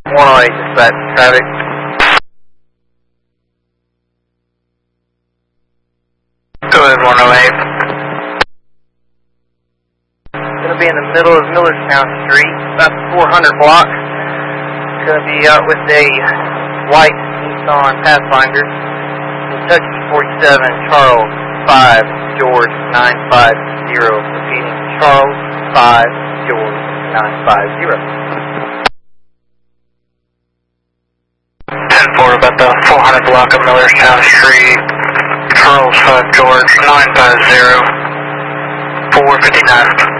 108 dispatch traffic. Go ahead, 108. Going to be in the middle of Millerstown Street, about 400 block. Going to be out with a white Nissan Pathfinder, Kentucky 47, Charles 5, George 950. Repeating, Charles 5, George 950. 10-4 about the 400 block of Millerstown Street, Charles 5, George 950, 459.